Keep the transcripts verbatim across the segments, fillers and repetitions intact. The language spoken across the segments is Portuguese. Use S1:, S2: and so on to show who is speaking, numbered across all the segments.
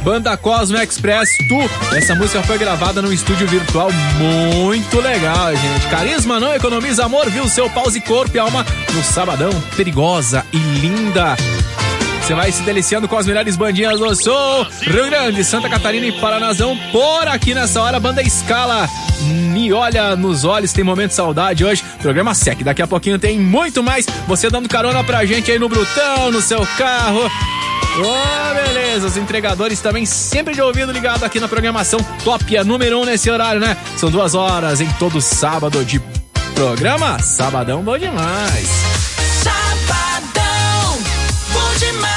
S1: Banda Cosmo Express, Tu. Essa música foi gravada num estúdio virtual muito legal, gente. Carisma não economiza amor, viu? Seu pause, corpo e alma no Sabadão. Perigosa e linda. Você vai se deliciando com as melhores bandinhas do Sul, Rio Grande, Santa Catarina e Paranazão. Por aqui nessa hora, Banda Escala, Me Olha nos Olhos, tem momento de saudade hoje. Programa S E C, daqui a pouquinho tem muito mais. Você dando carona pra gente aí no Brutão, no seu carro. Oh, beleza, os entregadores também sempre de ouvido ligado aqui na programação top, é número um nesse horário, né? São duas horas em todo sábado de programa. Sabadão bom demais.
S2: Sabadão bom demais.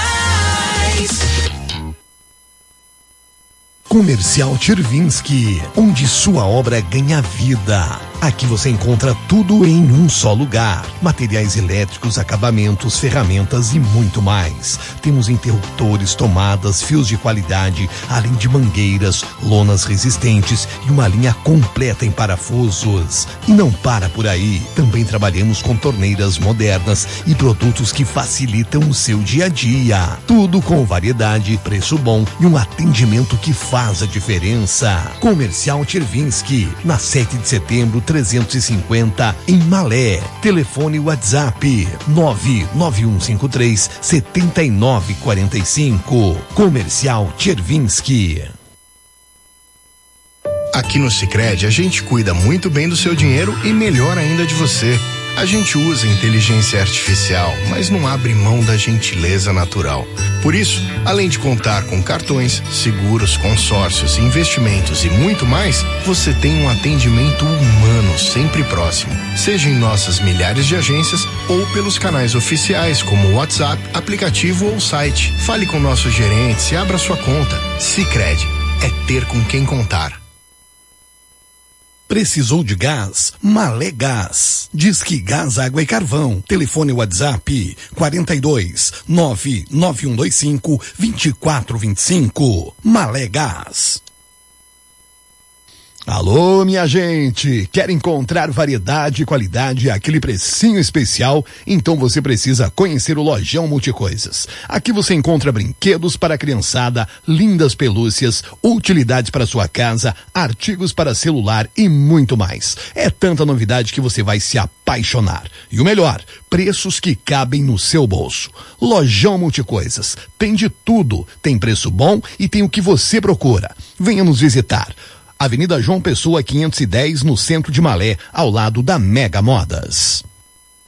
S3: Comercial Chervinsky, onde sua obra ganha vida. Aqui você encontra tudo em um só lugar. Materiais elétricos, acabamentos, ferramentas e muito mais. Temos interruptores, tomadas, fios de qualidade, além de mangueiras, lonas resistentes e uma linha completa em parafusos. E não para por aí. Também trabalhamos com torneiras modernas e produtos que facilitam o seu dia a dia. Tudo com variedade, preço bom e um atendimento que faz a diferença. Comercial Chervinsky, na sete de setembro, trezentos e cinquenta, em Malé. Telefone WhatsApp nove nove um cinco três sete nove quatro cinco. Comercial Chervinsky.
S4: Aqui no Sicredi a gente cuida muito bem do seu dinheiro e melhor ainda de você. A gente usa inteligência artificial, mas não abre mão da gentileza natural. Por isso, além de contar com cartões, seguros, consórcios, investimentos e muito mais, você tem um atendimento humano sempre próximo. Seja em nossas milhares de agências ou pelos canais oficiais como WhatsApp, aplicativo ou site. Fale com nossos gerentes e abra sua conta. Sicredi é ter com quem contar.
S3: Precisou de gás? Malé Gás. Disque Gás, Água e Carvão. Telefone WhatsApp quarenta e dois nove nove um dois cinco dois quatro dois cinco. Malé Gás. Alô, minha gente, quer encontrar variedade e qualidade a aquele precinho especial? Então você precisa conhecer o Lojão Multicoisas. Aqui você encontra brinquedos para a criançada, lindas pelúcias, utilidades para sua casa, artigos para celular e muito mais. É tanta novidade que você vai se apaixonar. E o melhor, preços que cabem no seu bolso. Lojão Multicoisas, tem de tudo, tem preço bom e tem o que você procura. Venha nos visitar. Avenida João Pessoa quinhentos e dez, no centro de Malé, ao lado da Mega Modas.